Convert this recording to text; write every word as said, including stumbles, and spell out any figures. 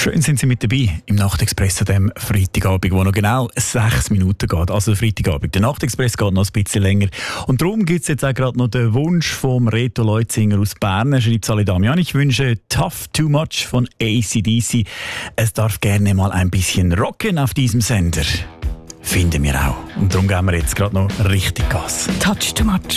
Schön sind Sie mit dabei im Nachtexpress an diesem Freitagabend, wo noch genau sechs Minuten geht. Also der Freitagabend. Der Nachtexpress geht noch ein bisschen länger. Und darum gibt es jetzt auch gerade noch den Wunsch vom Reto Leutzinger aus Bern. Er schreibt alle Damian, ich wünsche Tough Too Much von A C D C. Es darf gerne mal ein bisschen rocken auf diesem Sender. Finden wir auch. Und darum geben wir jetzt gerade noch richtig Gas. Touch Too Much.